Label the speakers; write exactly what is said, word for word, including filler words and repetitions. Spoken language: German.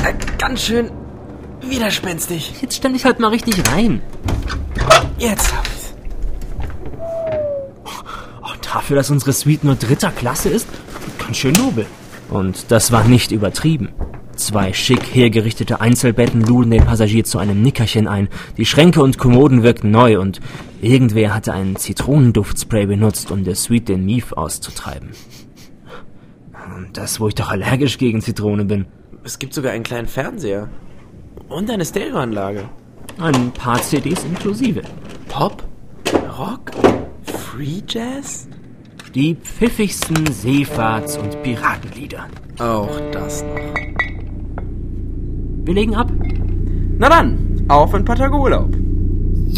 Speaker 1: Äh, ganz schön widerspenstig.
Speaker 2: Jetzt stell dich halt mal richtig rein.
Speaker 1: Jetzt hab ich's.
Speaker 2: Oh, dafür, dass unsere Suite nur dritter Klasse ist, ganz schön nobel. Und das war nicht übertrieben. Zwei schick hergerichtete Einzelbetten luden den Passagier zu einem Nickerchen ein. Die Schränke und Kommoden wirkten neu und irgendwer hatte einen Zitronenduftspray benutzt, um der Suite den Mief auszutreiben. Das, wo ich doch allergisch gegen Zitrone bin.
Speaker 1: Es gibt sogar einen kleinen Fernseher. Und eine Stereoanlage.
Speaker 2: Ein paar C Ds inklusive.
Speaker 1: Pop? Rock? Free Jazz?
Speaker 2: Die pfiffigsten Seefahrts- und Piratenlieder.
Speaker 1: Auch das noch.
Speaker 2: Wir legen ab.
Speaker 1: Na dann, auf in Patagurlaub.